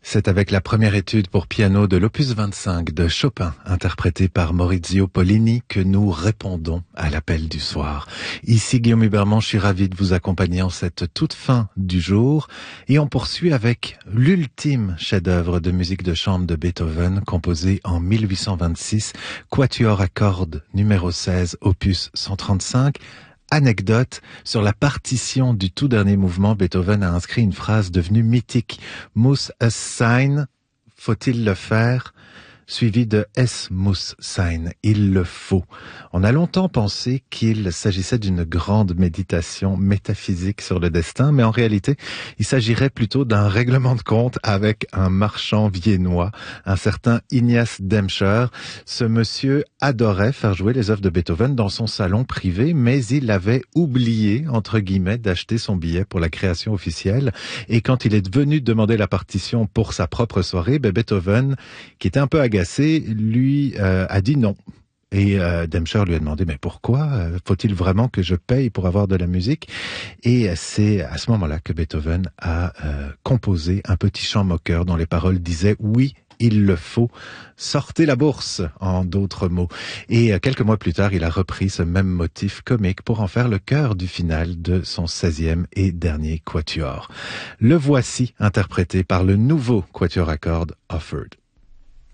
C'est avec la première étude pour piano de l'opus 25 de Chopin, interprétée par Maurizio Pollini, que nous répondons à l'appel du soir. Ici Guillaume Huberman, je suis ravi de vous accompagner en cette toute fin du jour. Et on poursuit avec l'ultime chef-d'œuvre de musique de chambre de Beethoven, composé en 1826, Quatuor à cordes numéro 16, opus 135. Anecdote, sur la partition du tout dernier mouvement, Beethoven a inscrit une phrase devenue mythique. Muss es sein, faut-il le faire? Suivi de Es muss sein, il le faut. On a longtemps pensé qu'il s'agissait d'une grande méditation métaphysique sur le destin, mais en réalité, il s'agirait plutôt d'un règlement de compte avec un marchand viennois, un certain Ignaz Demscher. Ce monsieur adorait faire jouer les œuvres de Beethoven dans son salon privé, mais il avait oublié, entre guillemets, d'acheter son billet pour la création officielle. Et quand il est venu demander la partition pour sa propre soirée, Beethoven, qui était un peu agacé, lui a dit non. Et Demscher lui a demandé, mais pourquoi? Faut-il vraiment que je paye pour avoir de la musique? Et c'est à ce moment-là que Beethoven a composé un petit chant moqueur dont les paroles disaient « Oui, il le faut, sortez la bourse », en d'autres mots. Et quelques mois plus tard, il a repris ce même motif comique pour en faire le cœur du final de son 16e et dernier quatuor. Le voici interprété par le nouveau quatuor à cordes Offered.